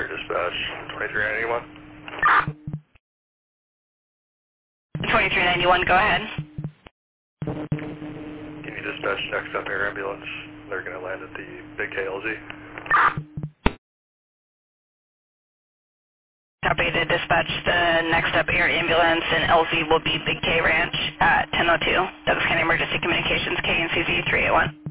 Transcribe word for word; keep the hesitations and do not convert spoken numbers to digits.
Air Dispatch, twenty-three ninety-one. twenty-three ninety-one, go ahead. Can you dispatch next up air ambulance? They're going to land at the Big K L Z. Copy to dispatch the next up air ambulance, and L Z will be Big K Ranch at ten oh two. Douglas County Emergency Communications, K N C Z three eight one.